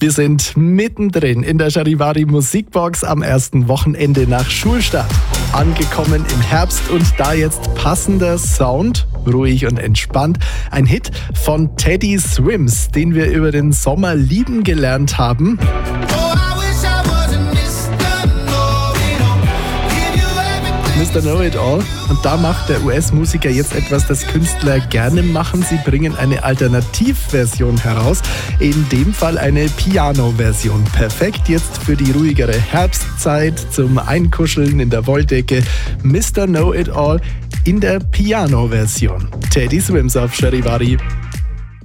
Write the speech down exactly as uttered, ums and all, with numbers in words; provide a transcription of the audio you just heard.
Wir sind mittendrin in der Charivari Musikbox am ersten Wochenende nach Schulstart. Angekommen im Herbst und da jetzt passender Sound, ruhig und entspannt. Ein Hit von Teddy Swims, den wir über den Sommer lieben gelernt haben. Mister Know-It-All. Und da macht der U S-Musiker jetzt etwas, das Künstler gerne machen. Sie bringen eine Alternativversion heraus. In dem Fall eine Piano-Version. Perfekt jetzt für die ruhigere Herbstzeit, zum Einkuscheln in der Wolldecke. Mister Know-It-All in der Piano-Version. Teddy Swims auf Charivari.